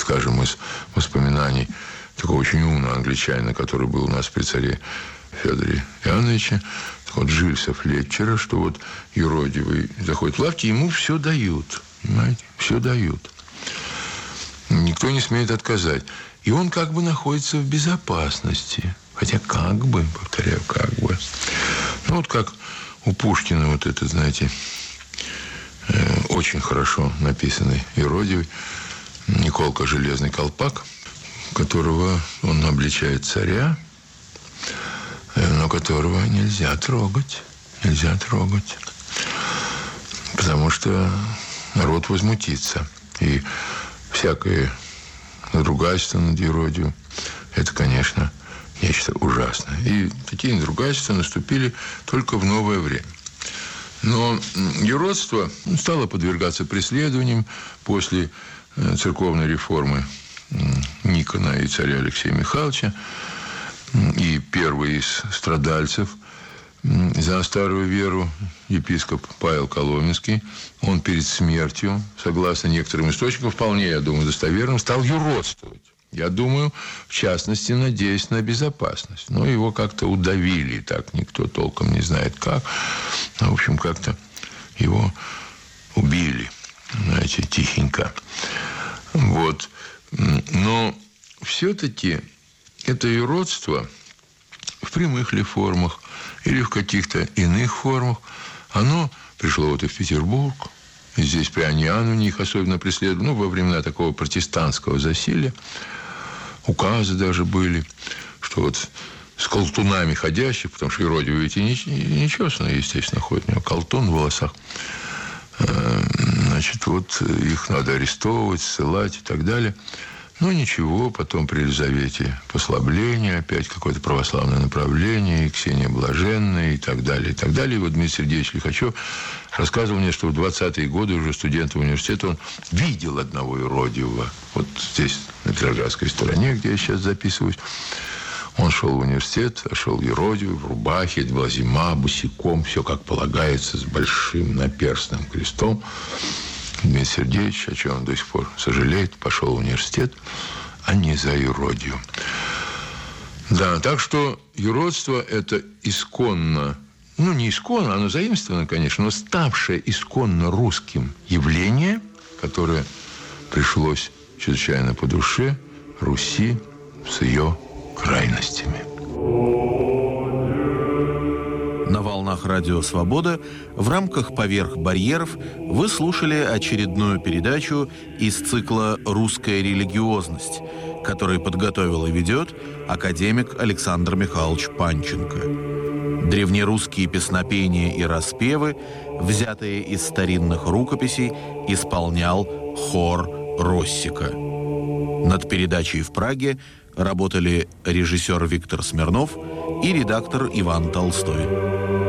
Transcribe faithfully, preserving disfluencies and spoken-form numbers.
скажем, из воспоминаний такого очень умного англичанина, который был у нас при царе Федоре Иоанновиче, вот Жильса Флетчера, что вот юродивый заходит в лавки, ему все дают, понимаете, все дают. Никто не смеет отказать. И он как бы находится в безопасности. Хотя как бы, повторяю, как бы. Ну, вот как у Пушкина вот это, знаете, э, очень хорошо написанный юродивый Николка Железный Колпак, которого он обличает царя, но которого нельзя трогать. Нельзя трогать. Потому что народ возмутится. И всякое надругательство над юродивым – это, конечно, нечто ужасное. И такие надругательства наступили только в новое время. Но юродство стало подвергаться преследованиям после церковной реформы Никона и царя Алексея Михайловича. И первый из страдальцев за старую веру, епископ Павел Коломенский, он перед смертью, согласно некоторым источникам, вполне, я думаю, достоверным, стал юродствовать. Я думаю, в частности, надеясь на безопасность. Но его как-то удавили, так никто толком не знает как. В общем, как-то его убили, знаете, тихенько. Вот. Но все-таки это юродство в прямых ли формах или в каких-то иных формах, оно пришло вот и в Петербург. И здесь пряниан у них особенно преследовали. Ну, во времена такого протестантского засилия. Указы даже были, что вот с колтунами ходящих, потому что юродивый ведь и не, не чесанный, естественно, ходит, у него колтун в волосах. Значит, вот их надо арестовывать, ссылать и так далее. Ну, ничего, потом при Елизавете послабление, опять какое-то православное направление, и Ксения Блаженная, и так далее, и так далее. И вот Дмитрий Сергеевич Лихачев рассказывал мне, что в двадцатые годы уже студентом университета он видел одного юродивого. Вот здесь, на Петроградской стороне, где я сейчас записываюсь. Он шел в университет, а шел юродивый, в рубахе, это была зима, босиком, все как полагается, с большим наперстным крестом. Дмитрий Сергеевич, о чем он до сих пор сожалеет, пошел в университет, а не за юродию. Да, так что юродство – это исконно, ну, не исконно, оно заимствовано, конечно, но ставшее исконно русским явление, которое пришлось чрезвычайно по душе Руси с ее крайностями. На волнах Радио Свобода в рамках «Поверх барьеров» вы слушали очередную передачу из цикла «Русская религиозность», который подготовил и ведет академик Александр Михайлович Панченко. Древнерусские песнопения и распевы, взятые из старинных рукописей, исполнял хор Россика. Над передачей в Праге работали режиссер Виктор Смирнов и редактор Иван Толстой.